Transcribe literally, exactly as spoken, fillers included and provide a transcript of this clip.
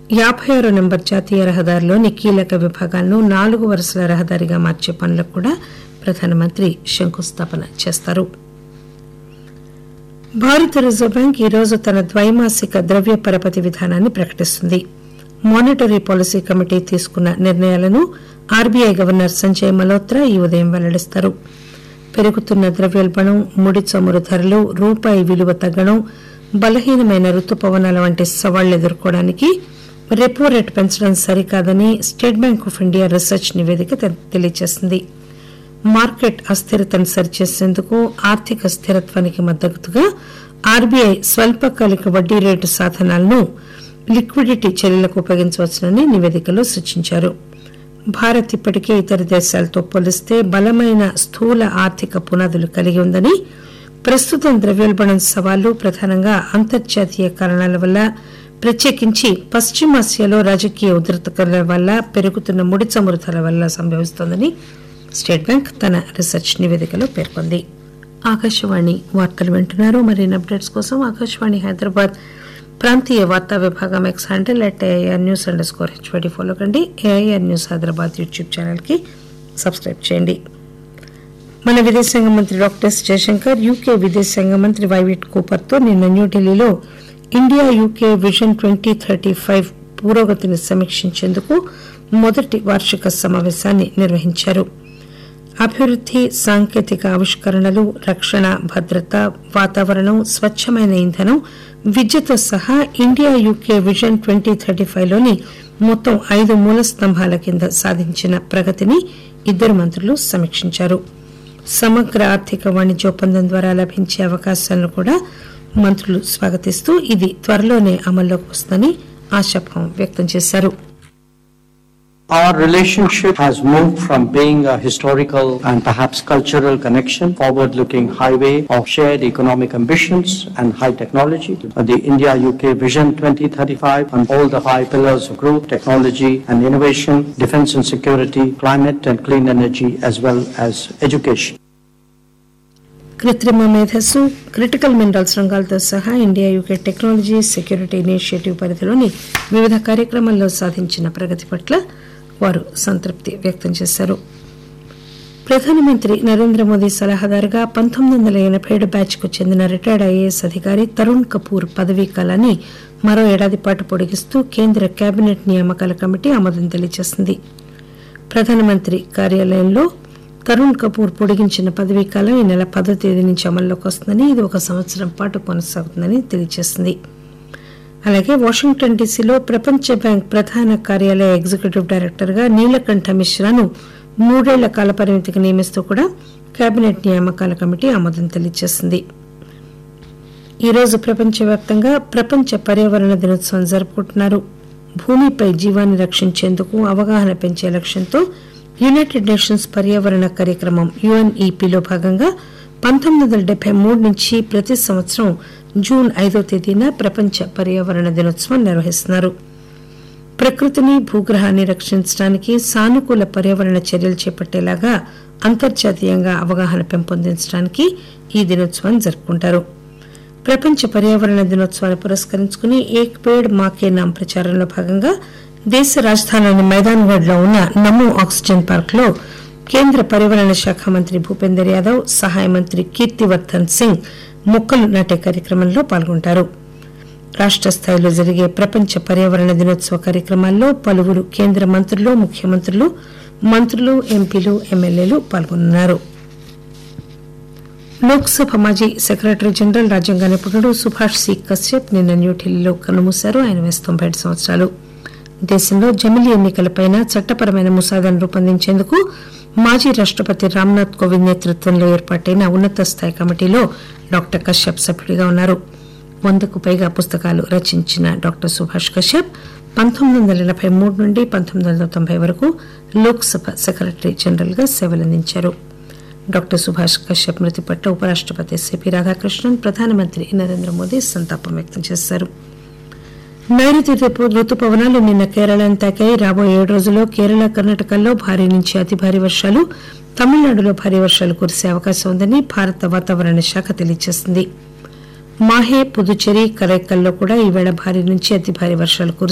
యాభై ఆరో నెంబర్ జాతీయ రహదారిలోని కీలక విభాగాలను నాలుగు వరుసల రహదారిగా మార్చే పనులకు కూడా ప్రధానమంత్రి శంకుస్థాపన చేస్తారు. భారత రిజర్వ్ బ్యాంక్ ఈరోజు తన ద్వైమాసిక ద్రవ్య పరపతి విధానాన్ని ప్రకటిస్తుంది. మానిటరీ పాలసీ కమిటీ తీసుకున్న నిర్ణయాలను ఆర్బీఐ గవర్నర్ సంజయ్ మల్హోత్రా ఈ ఉదయం వెల్లడిస్తారు. పెరుగుతున్న ద్రవ్యోల్బణం, ముడి చమురు ధరలు, రూపాయి విలువ తగ్గడం, బలహీనమైన రుతుపవనాల వంటి సవాళ్లు ఎదుర్కోవడానికి రెపో రేటు పెంచడం సరికాదని state bank of India research నివేదిక తెలియజేసింది. మార్కెట్ అస్థిరతను సరిచేసేందుకు, ఆర్థిక స్థిరత్వానికి మద్దతుగా ఆర్బీఐ స్వల్పకాలిక వడ్డీ రేటు సాధనాలను లిక్విడిటీ చర్యలకు ఉపయోగించవచ్చునని నివేదికలో సూచించారు. భారత్ ఇప్పటికే ఇతర దేశాలతో పోలిస్తే బలమైన స్థూల ఆర్థిక పునాదులు కలిగి ఉందని, ప్రస్తుతం ద్రవ్యోల్బణం సవాళ్లు ప్రధానంగా అంతర్జాతీయ కారణాల వల్ల, ప్రత్యేకించి పశ్చిమాసియాలో రాజకీయ ఉద్రిక్తతల వల్ల పెరుగుతున్న ముడి చమురు ధరల వల్ల సంభవిస్తోందని స్టేట్ బ్యాంక్ తన రీసెర్చ్ నివేదికలో పేర్కొంది. ఆకాశవాణి వార్తలు వింటున్నారు. మరిన్ని అప్డేట్స్ కోసం ఆకాశవాణి హైదరాబాద్ ప్రాంతీయ వార్తా విభాగం X handle at AIR news under score HYD follow కండి. AIR news Hyderabad YouTube channel కి సబ్స్క్రైబ్ చేయండి. మన విదేశాంగ మంత్రి డాక్టర్ ఎస్ జయశంకర్ యూకే విదేశాంగ మంత్రి వైవిట్ కూపర్తో నిన్న న్యూఢిల్లీలో India UK vision twenty thirty five పురోగతిని సమీక్షించేందుకు మొదటి వార్షిక సమావేశాన్ని నిర్వహించారు. అభివృద్ది, సాంకేతిక ఆవిష్కరణలు, రక్షణ, భద్రత, వాతావరణం, స్వచ్చమైన ఇంధనం, విద్యతో సహా India UK vision twenty thirty five లోని మొత్తం ఐదు మూల స్తంభాల కింద సాధించిన ప్రగతిని ఇద్దరు మంత్రులు సమీక్షించారు. సమగ్ర ఆర్థిక వాణిజ్య ఒప్పందం ద్వారా లభించే అవకాశాలను కూడా మంత్రులు స్వాగతిస్తూ ఇది త్వరలోనే అమల్లోకి వస్తుందని ఆశాభావం వ్యక్తం చేశారు. Our relationship has moved from being a historical and perhaps cultural connection, forward-looking highway of shared economic ambitions and high technology, to the India-U K Vision twenty thirty-five on all the five pillars of growth, technology and innovation, defense and security, climate and clean energy, as well as education. కృత్రిమ మేధస్సు, critical minerals రంగాలతో సహా India UK technology security initiative పరిధిలోని వివిధ కార్యక్రమాల్లో సాధించిన ప్రగతి పట్ల వారు సంతృప్తి వ్యక్తం చేశారు. ప్రధానమంత్రి నరేంద్ర మోదీ సలహాదారుగా పంతొమ్మిది వందల ఎనభై ఏడు బ్యాచ్ కు చెందిన రిటైర్డ్ ఐఏఎస్ అధికారి తరుణ్ కపూర్ పదవీ కాలాన్ని మరో ఏడాది పాటు పొడిగిస్తూ కేంద్ర కేబినెట్ నియామకాల కమిటీ ఆమోదం తెలియజేసింది. ప్రధానమంత్రి కార్యాలయంలో తరుణ్ కపూర్ పొడిగించిన పదవీ కాలం ఈ నెల పదో తేదీ నుంచి అమల్లోకి వస్తుందని, ఇది ఒక సంవత్సరం పాటు కొనసాగుతుందని తెలియజేసింది. అలాగే వాషింగ్టన్ డీసీలో ప్రపంచ బ్యాంక్ ప్రధాన కార్యాలయ ఎగ్జిక్యూటివ్ డైరెక్టర్ గా నీలకంఠ మిశ్రాను మూడేళ్ల కాల పరిమితికి నియమిస్తూ కూడా కేబినెట్ నియామకాల కమిటీ ఆమోదం తెలియజేసింది. ఈరోజు ప్రపంచవ్యాప్తంగా ప్రపంచ పర్యావరణ దినోత్సవం జరుపుకుంటున్నారు. భూమిపై జీవాన్ని రక్షించేందుకు అవగాహన పెంచే లక్ష్యంతో యునైటెడ్ నేషన్స్ పర్యావరణ కార్యక్రమం యుఎన్ఈపీలో భాగంగా పంతొమ్మిది వందల డెబ్బై మూడు నుంచి ప్రతి సంవత్సరం జూన్ ఐదో తేదీన ప్రపంచ పర్యావరణ దినోత్సవం నిర్వహిస్తున్నారు. ప్రకృతిని, భూగ్రహాన్ని రక్షించడానికి సానుకూల పర్యావరణ చర్యలు చేపట్టేలాగా అంతర్జాతీయంగా అవగాహన పెంపొందించడానికి ఈ దినోత్సవాన్ని జరుపుకుంటారు. ప్రపంచ పర్యావరణ దినోత్సవాన్ని పురస్కరించుకుని ఏక్ పేడ్ మాకే నామ్ ప్రచారంలో భాగంగా దేశ రాజధానిలోని మైదాన్గఢ్ లో ఉన్న నమో ఆక్సిజన్ పార్క్ లో కేంద్ర పర్యావరణ శాఖ మంత్రి భూపేందర్ యాదవ్, సహాయ మంత్రి కీర్తివర్ధన్ సింగ్ మొక్కలు నాటే కార్యక్రమంలో పాల్గొంటారు. రాష్ట స్థాయిలో జరిగే ప్రపంచ పర్యావరణ దినోత్సవ కార్యక్రమాల్లో పలువురు కేంద్ర మంత్రులు, ముఖ్యమంత్రులు, మంత్రులు, ఎంపీలు, ఎమ్మెల్యేలు పాల్గొన్నారు. లోక్సభ మాజీ సెక్రటరీ జనరల్, రాజ్యాంగ నిపుణుడు సుభాష్ సి కశ్యప్ నిన్న న్యూఢిల్లీలో కన్నుమూశారు. ఆయన వయసు తొంభై ఏడు సంవత్సరాలు. దేశంలో జమిలీ ఎన్నికలపై చట్టపరమైన ముసాదాను రూపొందించేందుకు మాజీ రాష్టపతి రామ్నాథ్ కోవింద్ నేతృత్వంలో ఏర్పాటైన ఉన్నత స్థాయి కమిటీలో డాక్టర్ కశ్యప్ సభ్యుడిగా ఉన్నారు. వందకు పైగా పుస్తకాలు రచించిన డాక్టర్ సుభాష్ కశ్యప్ పంతొమ్మిది వందల ఎనభై మూడు నుండి పంతొమ్మిది వందల తొంభై వరకు లోక్సభ సెక్రటరీ జనరల్ గా సేవలందించారు. డాక్టర్ సుభాష్ కశ్యప్ మృతి పట్ల ఉపరాష్టపతి సిపి రాధాకృష్ణన్, ప్రధానమంత్రి నరేంద్ర మోదీ సంతాపం వ్యక్తం చేశారు. నైరుతి రుతుపవనాలు నిన్న కేరళను తాకాయి. రాబోయే ఏడు రోజుల్లో కేరళ, కర్ణాటకల్లో భారీ నుంచి అతి భారీ వర్షాలు, తమిళనాడులో భారీ వర్షాలు కురిసే అవకాశం ఉందని భారత వాతావరణ శాఖ తెలియజేసింది. మాహే, పుదుచ్చేరి, కరైకల్లో కూడా ఈవేళ భారీ నుంచి అతి భారీ వర్షాలు కురుస్తాయి.